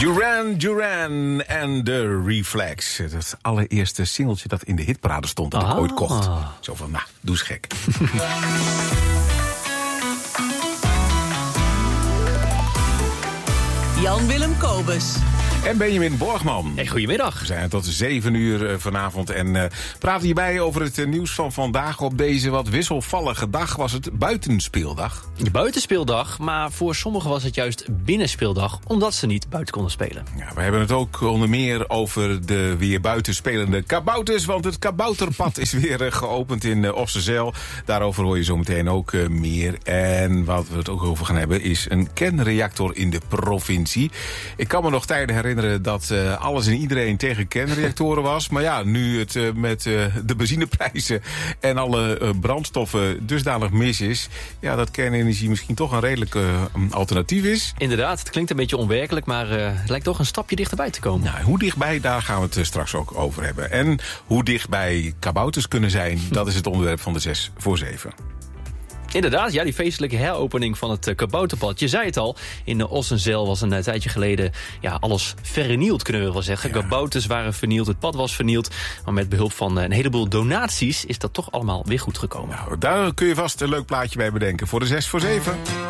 Duran en The Reflex. Het allereerste singeltje dat in de hitparade stond dat ik ooit kocht. Zo van, nou, doe eens gek. Jan-Willem Kobus. En Benjamin Borgman. Hey, goedemiddag. We zijn tot 7 uur vanavond en praten hierbij over het nieuws van vandaag. Op deze wat wisselvallige dag was het buitenspeeldag. Buitenspeeldag, maar voor sommigen was het juist binnenspeeldag, omdat ze niet buiten konden spelen. Ja, we hebben het ook onder meer over de weer buiten spelende kabouters, want het kabouterpad is weer geopend in Ossenzijl. Daarover hoor je zo meteen ook meer. En wat we het ook over gaan hebben is een kernreactor in de provincie. Ik kan me nog tijden herinneren dat alles en iedereen tegen kernreactoren was. Maar ja, nu het met de benzineprijzen en alle brandstoffen dusdanig mis is, ja, dat kernenergie misschien toch een redelijk alternatief is. Inderdaad, het klinkt een beetje onwerkelijk, maar het lijkt toch een stapje dichterbij te komen. Nou, hoe dichtbij, daar gaan we het straks ook over hebben. En hoe dichtbij kabouters kunnen zijn, dat is het onderwerp van de 6 voor 7. Inderdaad, ja, die feestelijke heropening van het kabouterpad. Je zei het al, in Ossenzijl was een tijdje geleden alles vernield, kunnen we wel zeggen. Ja. Kabouters waren vernield, het pad was vernield. Maar met behulp van een heleboel donaties is dat toch allemaal weer goed gekomen. Nou, daar kun je vast een leuk plaatje bij bedenken voor de 6 voor 7.